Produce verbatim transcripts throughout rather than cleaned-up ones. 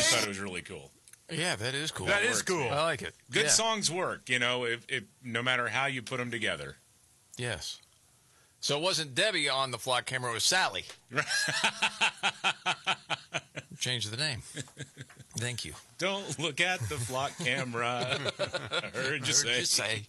thought it was really cool. Yeah, that is cool. That It is works. cool. I like it. Good Yeah. songs work, you know, if, if no matter how you put them together. Yes. So it wasn't Debbie on the flock camera, it was Sally. Change the name. Thank you. Don't look at the flock camera. I heard you say. Heard you say.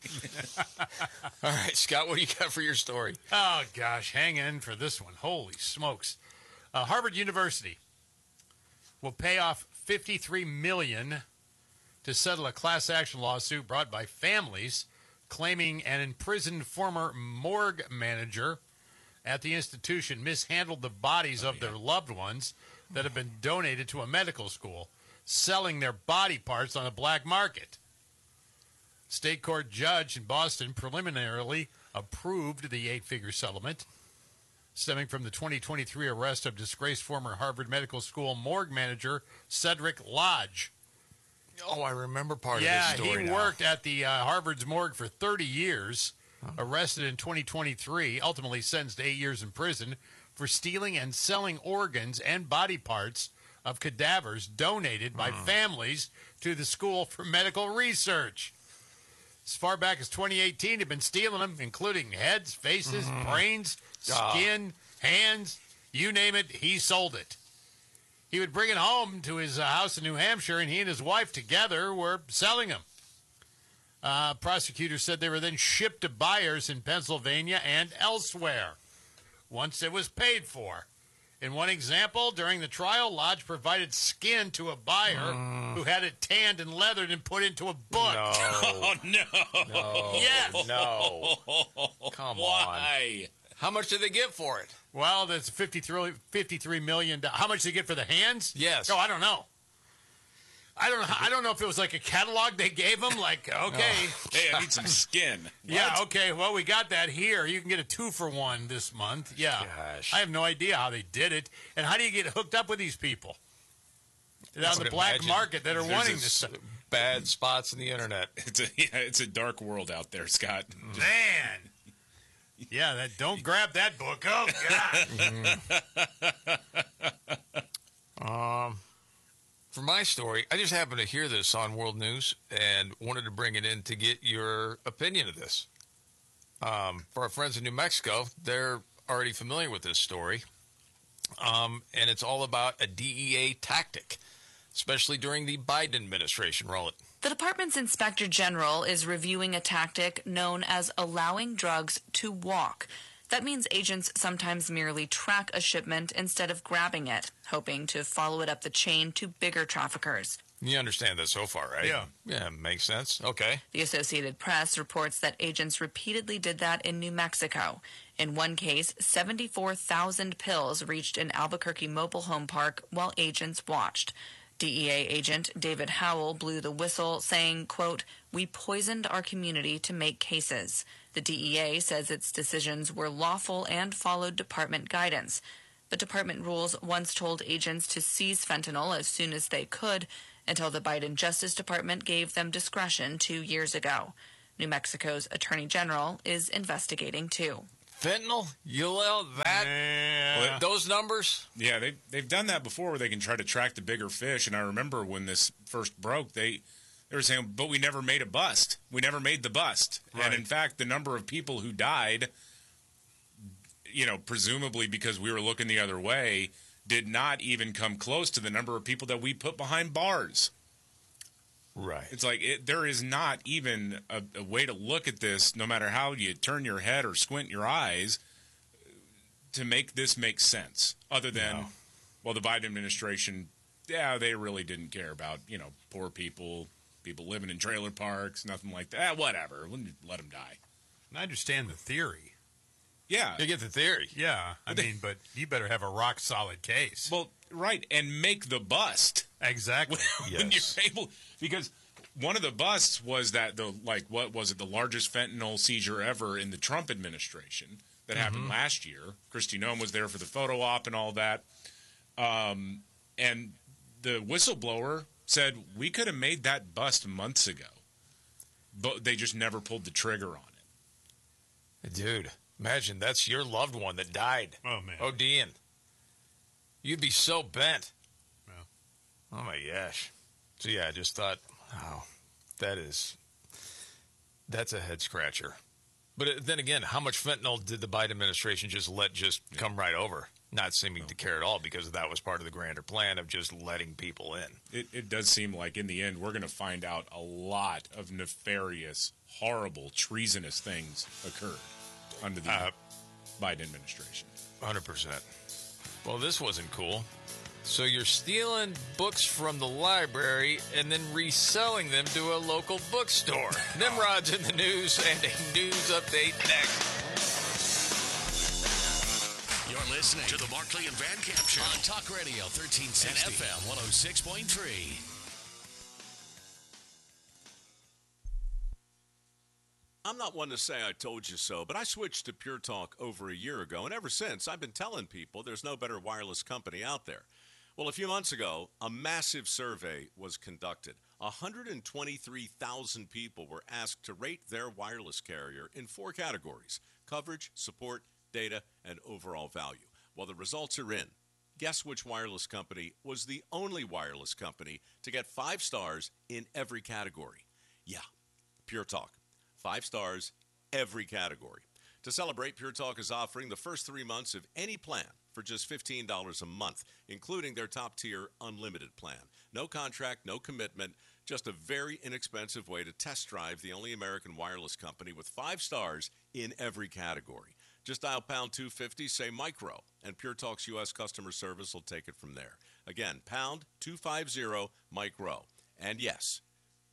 All right, Scott, what do you got for your story? Oh, gosh, hang in for this one. Holy smokes. Uh, Harvard University will pay off fifty-three million dollars to settle a class action lawsuit brought by families claiming an imprisoned former morgue manager at the institution mishandled the bodies Oh, of yeah. their loved ones that have been donated to a medical school, selling their body parts on the black market. State court judge in Boston preliminarily approved the eight-figure settlement stemming from the twenty twenty-three arrest of disgraced former Harvard Medical School morgue manager Cedric Lodge. Oh, I remember part Yeah, of this story he now. worked at the uh, Harvard's morgue for thirty years, arrested in twenty twenty-three, ultimately sentenced to eight years in prison for stealing and selling organs and body parts of cadavers donated by families to the School for Medical Research. As far back as twenty eighteen, he'd been stealing them, including heads, faces, brains, skin, hands, you name it, he sold it. He would bring it home to his uh, house in New Hampshire, and he and his wife together were selling them. Uh, prosecutors said they were then shipped to buyers in Pennsylvania and elsewhere once it was paid for. In one example, during the trial, Lodge provided skin to a buyer who had it tanned and leathered and put into a book. No. Oh, no. No. Yes. No. Come on. Why? How much did they get for it? Well, that's fifty-three, fifty-three million dollars. How much did they get for the hands? Yes. Oh, I don't know. I don't know. I don't know if it was like a catalog they gave them. Like, okay, Hey, I need some skin. yeah, okay. Well, we got that here. You can get a two for one this month. Yeah. Gosh. I have no idea how they did it, and how do you get hooked up with these people on the would black imagine market that are there's wanting a this stuff? Bad spots in the internet. It's a yeah, it's a dark world out there, Scott. Man. Yeah, that don't grab that book. Oh God. Um, for my story, I just happened to hear this on World News and wanted to bring it in to get your opinion of this. Um, for our friends in New Mexico, they're already familiar with this story, um, and it's all about a D E A tactic, especially during the Biden administration. Roll it. The department's inspector general is reviewing a tactic known as allowing drugs to walk. That means agents sometimes merely track a shipment instead of grabbing it, hoping to follow it up the chain to bigger traffickers. You understand that so far, right? Yeah. Yeah, makes sense. Okay. The Associated Press reports that agents repeatedly did that in New Mexico. In one case, seventy-four thousand pills reached an Albuquerque mobile home park while agents watched. D E A agent David Howell blew the whistle, saying, quote, "We poisoned our community to make cases." The D E A says its decisions were lawful and followed department guidance. But department rules once told agents to seize fentanyl as soon as they could, until the Biden Justice Department gave them discretion two years ago. New Mexico's Attorney General is investigating, too. Fentanyl? You allow that? Yeah. Those numbers? Yeah, they they've done that before, where they can try to track the bigger fish. And I remember when this first broke, they they were saying, "But we never made a bust. We never made the bust." Right. And in fact, the number of people who died, you know, presumably because we were looking the other way, did not even come close to the number of people that we put behind bars. Right. It's like it, there is not even a, a way to look at this, no matter how you turn your head or squint your eyes, to make this make sense. Other than, No. well, the Biden administration, yeah, they really didn't care about, you know, poor people, people living in trailer parks, nothing like that. Whatever. Let them die. I understand the theory. Yeah. You get the theory. Yeah, I mean, but you better have a rock solid case. Well, right, and make the bust. Exactly. When Yes. you're able, because one of the busts was that the like what was it the largest fentanyl seizure ever in the Trump administration that happened last year. Kristi Noem was there for the photo op and all that, um, and the whistleblower said we could have made that bust months ago, but they just never pulled the trigger on it. Dude, imagine that's your loved one that died. Oh, man. ODing. You'd be so bent. Oh, my gosh. So, yeah, I just thought, wow, that is, that's a head scratcher. But then again, how much fentanyl did the Biden administration just let just yeah. come right over? Not seeming to care at all, because that was part of the grander plan of just letting people in. It, it does seem like in the end we're going to find out a lot of nefarious, horrible, treasonous things occurred under the uh, Biden administration. one hundred percent. Well, this wasn't cool. So you're stealing books from the library and then reselling them to a local bookstore. Nimrod's in the news and a news update next. You're listening to the Markley and Van Camp Show on Talk Radio thirteen sixty and F M one oh six point three. I'm not one to say I told you so, but I switched to Pure Talk over a year ago, and ever since I've been telling people there's no better wireless company out there. Well, a few months ago, a massive survey was conducted. one hundred twenty-three thousand people were asked to rate their wireless carrier in four categories: coverage, support, data, and overall value. Well, the results are in. Guess which wireless company was the only wireless company to get five stars in every category? Yeah, Pure Talk. Five stars, every category. To celebrate, Pure Talk is offering the first three months of any plan for just fifteen dollars a month, including their top-tier unlimited plan. No contract, no commitment, just a very inexpensive way to test drive the only American wireless company with five stars in every category. Just dial pound two fifty, say micro, and Pure Talk's U S customer service will take it from there. Again, pound two fifty, micro. And yes,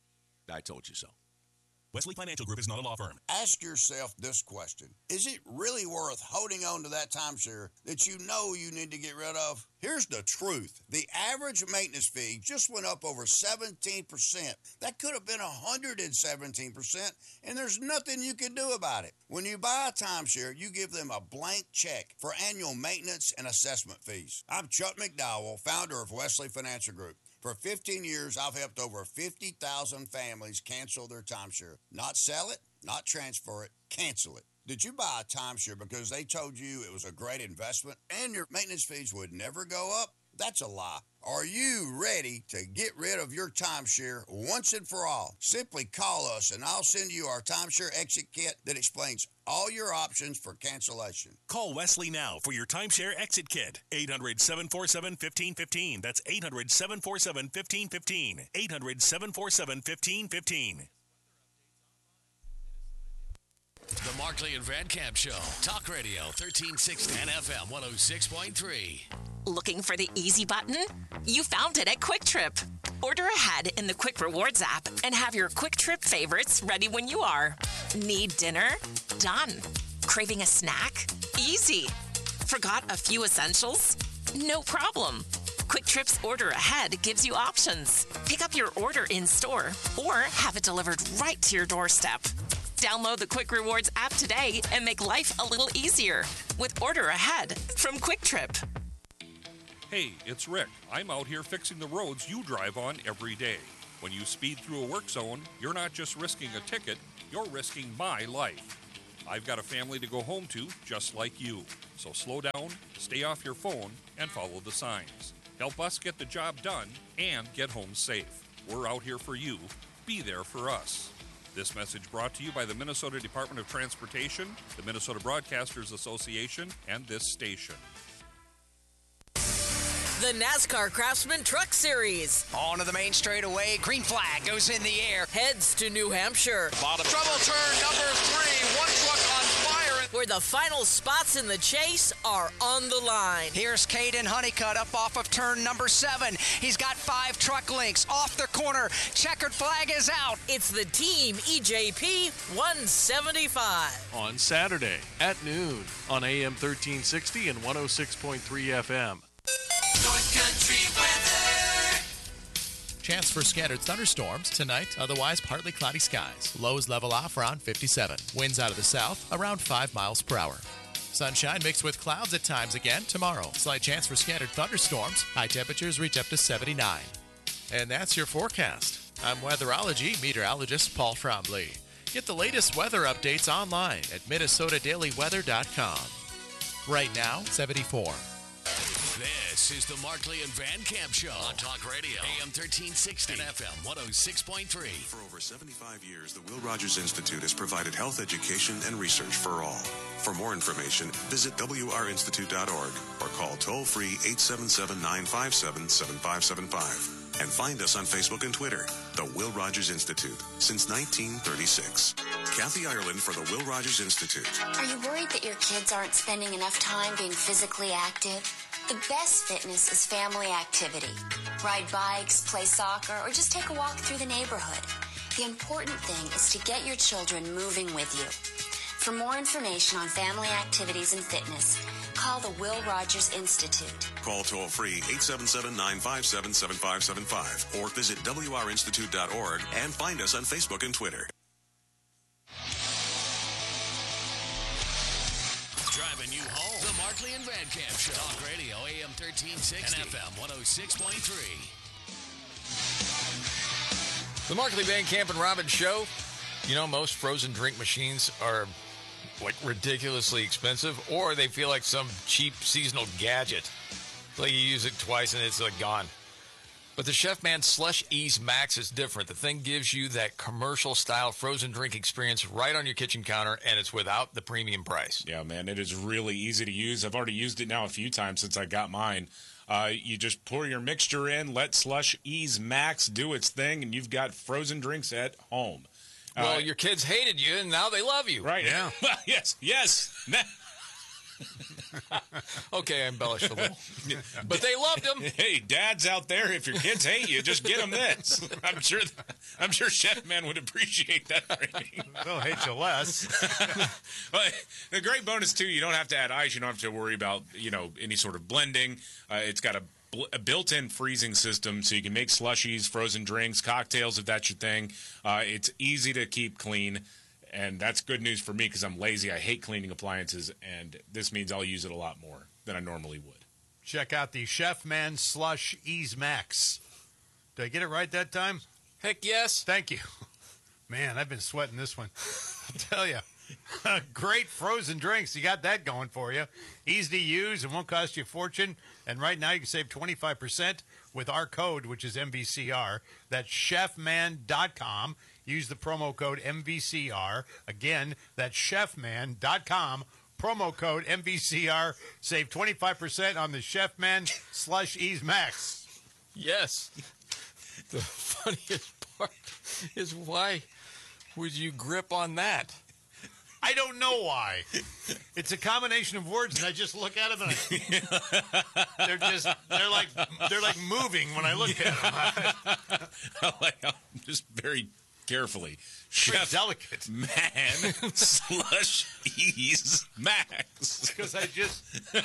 I told you so. Wesley Financial Group is not a law firm. Ask yourself this question. Is it really worth holding on to that timeshare that you know you need to get rid of? Here's the truth. The average maintenance fee just went up over seventeen percent. That could have been one hundred seventeen percent, and there's nothing you can do about it. When you buy a timeshare, you give them a blank check for annual maintenance and assessment fees. I'm Chuck McDowell, founder of Wesley Financial Group. For fifteen years, I've helped over fifty thousand families cancel their timeshare. Not sell it, not transfer it, cancel it. Did you buy a timeshare because they told you it was a great investment and your maintenance fees would never go up? That's a lie. Are you ready to get rid of your timeshare once and for all? Simply call us and I'll send you our timeshare exit kit that explains all your options for cancellation. Call Wesley now for your timeshare exit kit. eight hundred, seven four seven, one five one five. That's eight hundred, seven four seven, one five one five. eight hundred, seven four seven, one five one five. The Markley and Van Camp Show. Talk Radio thirteen sixty and F M one oh six point three. Looking for the easy button? You found it at Quick Trip. Order ahead in the Quick Rewards app and have your Quick Trip favorites ready when you are. Need dinner? Done. Craving a snack? Easy. Forgot a few essentials? No problem. Quick Trip's Order Ahead gives you options. Pick up your order in store or have it delivered right to your doorstep. Download the Quick Rewards app today and make life a little easier with Order Ahead from Quick Trip. Hey, it's Rick. I'm out here fixing the roads you drive on every day. When you speed through a work zone, you're not just risking a ticket, you're risking my life. I've got a family to go home to just like you. So slow down, stay off your phone, and follow the signs. Help us get the job done and get home safe. We're out here for you. Be there for us. This message brought to you by the Minnesota Department of Transportation, the Minnesota Broadcasters Association, and this station. The NASCAR Craftsman Truck Series. On to the main straightaway. Green flag goes in the air. Heads to New Hampshire. Bottom trouble turn number three. One truck on fire. Where the final spots in the chase are on the line. Here's Caden Honeycutt up off of turn number seven. He's got five truck links off the corner. Checkered flag is out. It's the Team E J P one seventy-five. On Saturday at noon on A M thirteen sixty and one oh six point three F M. North Country weather. Chance for scattered thunderstorms tonight, otherwise partly cloudy skies. Lows level off around fifty-seven. Winds out of the south around five miles per hour. Sunshine mixed with clouds at times again tomorrow. Slight chance for scattered thunderstorms. High temperatures reach up to seventy-nine. And that's your forecast. I'm weatherology meteorologist Paul Trombley. Get the latest weather updates online at minnesota daily weather dot com. Right now, seventy-four. This is the Markley and Van Camp Show on Talk Radio, A M thirteen sixty and F M one oh six point three. For over seventy-five years, the Will Rogers Institute has provided health education and research for all. For more information, visit W R institute dot org or call toll-free eight seven seven, nine five seven, seven five seven five. And find us on Facebook and Twitter, the Will Rogers Institute, since nineteen thirty-six. Kathy Ireland for the Will Rogers Institute. Are you worried that your kids aren't spending enough time being physically active? The best fitness is family activity. Ride bikes, play soccer, or just take a walk through the neighborhood. The important thing is to get your children moving with you. For more information on family activities and fitness, call the Will Rogers Institute. Call toll-free eight seven seven, nine five seven, seven five seven five or visit W R institute dot org and find us on Facebook and Twitter. Driving you home, the Markley and Van Camp Show. Talk Radio, A M thirteen sixty and F M one oh six point three. The Markley, Van Camp, and Robbins Show. You know, most frozen drink machines are like ridiculously expensive, or they feel like some cheap seasonal gadget. Like you use it twice and it's like gone. But the Chef Man Slush Ease Max is different. The thing gives you that commercial style frozen drink experience right on your kitchen counter, and it's without the premium price. Yeah, man, it is really easy to use. I've already used it now a few times since I got mine. Uh, you just pour your mixture in, let Slush Ease Max do its thing, and you've got frozen drinks at home. Well, uh, your kids hated you, and now they love you. Right. Yeah. yes, yes. Okay, I embellished a little. But they loved them. Hey, dads out there, if your kids hate you, just get them this. I'm sure I'm sure Chef Man would appreciate that rating. They'll hate you less. But the great bonus, too, you don't have to add ice. You don't have to worry about, you know, any sort of blending. Uh, it's got a a built-in freezing system, so you can make slushies, frozen drinks, cocktails if that's your thing. Uh, it's easy to keep clean, and that's good news for me because I'm lazy. I hate cleaning appliances, and this means I'll use it a lot more than I normally would. Check out the Chef Man Slush Ease Max. Did I get it right that time? Heck yes. Thank you. Man, I've been sweating this one. I'll tell you. Great frozen drinks. You got that going for you. Easy to use. It won't cost you a fortune. And right now you can save twenty-five percent with our code, which is M V C R. That's chef man dot com. Use the promo code M V C R. Again, that's chef man dot com. Promo code M V C R. Save twenty-five percent on the Chef Man Slush Ease Max. Yes. The funniest part is why would you grip on that? I don't know why. It's a combination of words, and I just look at them, and I, they're just they're like they're like moving when I look at them. I like I'm just very carefully. Chef delicate Man Slush Ease Max. Because I just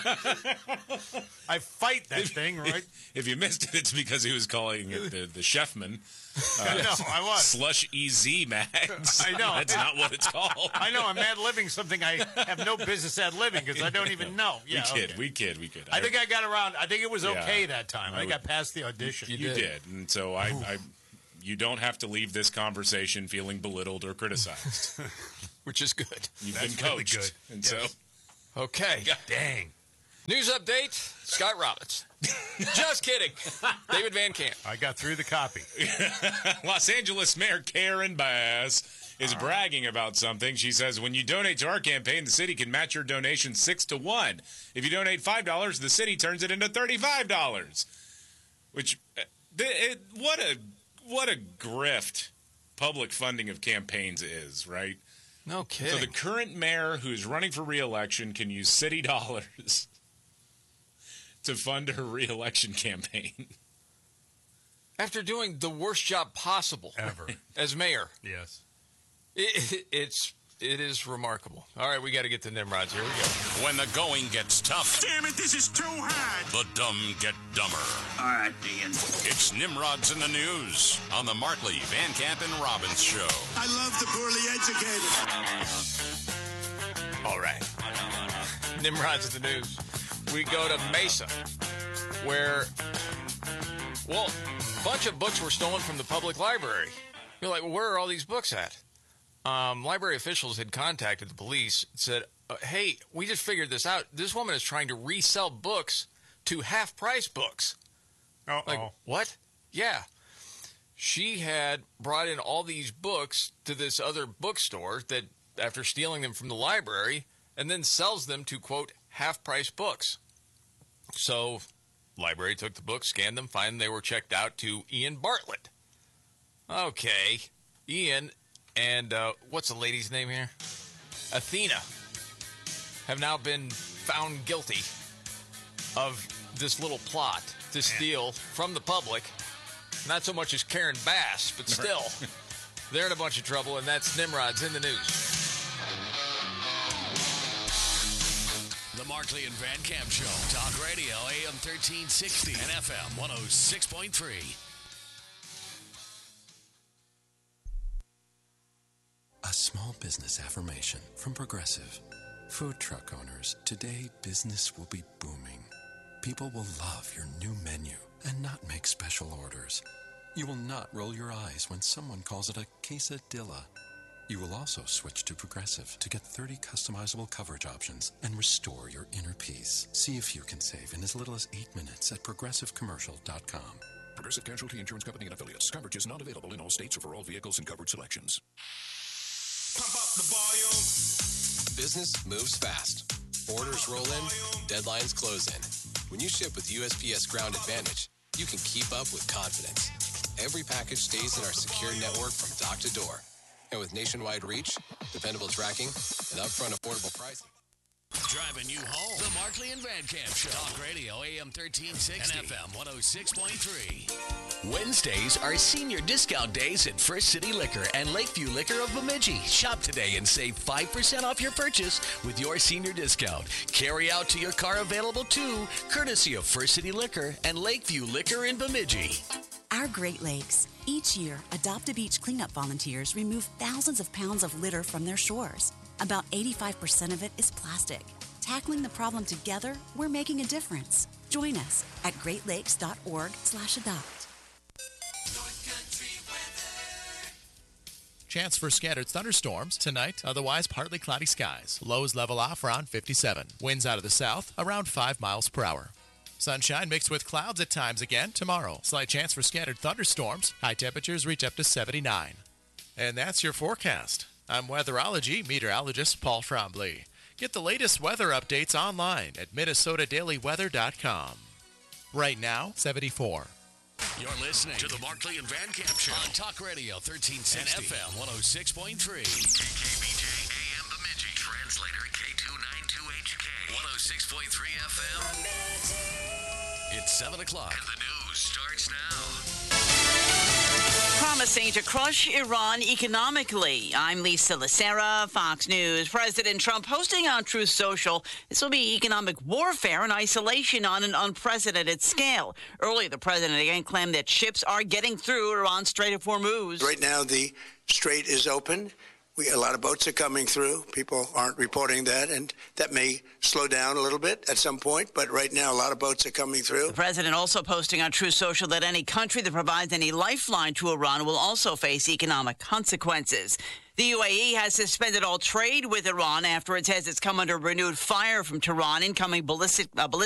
I fight that thing, right? If you missed it, it's because he was calling it the the Chefman. Uh, no, I was Slush Easy Max. I know That's not what it's called. I know. I'm ad libbing something I have no business ad libbing because I don't even know. Yeah, we kid, okay. we kid, we kid. I think I got around. I think it was Yeah. okay that time. I, I think would- I passed the audition. You, did. did, and so I, I, you don't have to leave this conversation feeling belittled or criticized, which is good. You've That's been really coached, good. and Yes. so okay. God dang. News update: Scott Robbins. Just kidding. David Van Camp. I got through the copy. Los Angeles Mayor Karen Bass is bragging about something. She says, when you donate to our campaign, the city can match your donation six to one. If you donate five dollars, the city turns it into thirty-five dollars. Which, uh, it, what a what a grift public funding of campaigns is, right? No kidding. So the current mayor who's running for re-election can use city dollars to fund her re-election campaign. After doing the worst job possible ever as mayor. Yes. It, it, it's it is remarkable. All right, we got to get to Nimrod's. Here we go. When the going gets tough. Damn it, this is too hard. The dumb get dumber. All right, Ian. It's Nimrod's in the News on the Markley, Van Camp, and Robbins Show. I love the poorly educated. All right. Nimrod's in the News. We go to Mesa, where, well, a bunch of books were stolen from the public library. You're like, well, where are all these books at? Um, library officials had contacted the police and said, uh, hey, we just figured this out. This woman is trying to resell books to half-price books. Uh-oh. Like, what? Yeah. She had brought in all these books to this other bookstore that, after stealing them from the library, and then sells them to, quote, half-price books. So, library took the books, scanned them, found they were checked out to Ian Bartlett. Okay. Ian and, uh, what's the lady's name here? Athena have now been found guilty of this little plot to steal from the public. Not so much as Karen Bass, but still, they're in a bunch of trouble, and that's Nimrod's in the news. The Markley and Van Camp Show. Talk Radio, A M thirteen sixty and F M one oh six point three. A small business affirmation from Progressive. Food truck owners, today business will be booming. People will love your new menu and not make special orders. You will not roll your eyes when someone calls it a quesadilla. You will also switch to Progressive to get thirty customizable coverage options and restore your inner peace. See if you can save in as little as eight minutes at progressive commercial dot com. Progressive Casualty Insurance Company and Affiliates. Coverage is not available in all states or for all vehicles and coverage selections. Pump up the volume. Business moves fast. Orders roll in, deadlines close in. When you ship with U S P S Ground Advantage, you can keep up with confidence. Every package stays in our secure network from dock to door. And with nationwide reach, dependable tracking, and upfront affordable pricing. Driving you home. The Markley and Van Camp Show. Talk Radio, A M thirteen sixty and F M one oh six point three. Wednesdays are senior discount days at First City Liquor and Lakeview Liquor of Bemidji. Shop today and save five percent off your purchase with your senior discount. Carry out to your car available too, courtesy of First City Liquor and Lakeview Liquor in Bemidji. Our Great Lakes. Each year, Adopt-A-Beach cleanup volunteers remove thousands of pounds of litter from their shores. About eighty-five percent of it is plastic. Tackling the problem together, we're making a difference. Join us at great lakes dot org slash adopt. Chance for scattered thunderstorms tonight, otherwise partly cloudy skies. Lows level off around fifty-seven. Winds out of the south around five miles per hour. Sunshine mixed with clouds at times again tomorrow. Slight chance for scattered thunderstorms. High temperatures reach up to seventy-nine. And that's your forecast. I'm weatherology meteorologist Paul Trombley. Get the latest weather updates online at minnesota daily weather dot com. Right now, seventy-four. You're listening to the Markley and Van Camp Show on Talk Radio thirteen sixty and F M one oh six point three. K K B J A M Bemidji. Translator K two ninety-two H K one oh six point three F M. It's seven o'clock and the news starts now. Promising to crush Iran economically. I'm Lisa Lacera, Fox News. President Trump posting on Truth Social. This will be economic warfare and isolation on an unprecedented scale. Earlier, the president again claimed that ships are getting through Iran's Strait of Hormuz. Right now, the strait is open. We, a lot of boats are coming through. People aren't reporting that, and that may slow down a little bit at some point. But right now, a lot of boats are coming through. The president also posting on Truth Social that any country that provides any lifeline to Iran will also face economic consequences. The U A E has suspended all trade with Iran after it says it's come under renewed fire from Tehran. Incoming ballistic, uh, ballistic